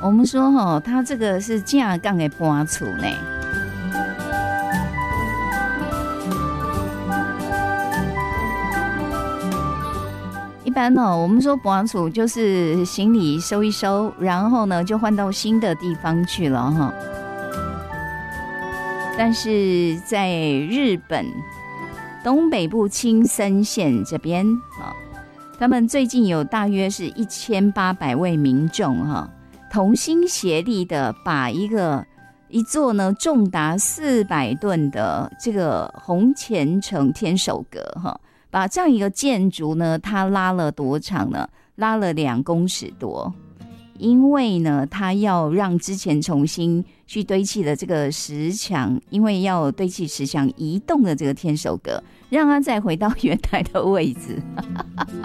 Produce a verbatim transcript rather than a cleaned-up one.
我们说哈，它这个是架杠的搬厝呢。一般呢，我们说搬厝就是行李收一收，然后呢就换到新的地方去了哈。但是在日本东北部青森县这边啊，他们最近有大约是一千八百位民众哈，同心协力的把一个一座呢重达四百吨的这个红前城天守阁哈。把这样一个建筑呢，它拉了多长呢？拉了两公尺多，因为呢，它要让之前重新去堆砌的这个石墙，因为要堆砌石墙移动的这个天守阁，让它再回到原来的位置。